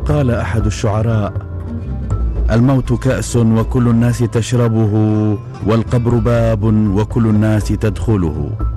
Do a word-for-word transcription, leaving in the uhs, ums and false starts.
قال أحد الشعراء: الموت كأس وكل الناس تشربه، والقبر باب وكل الناس تدخله.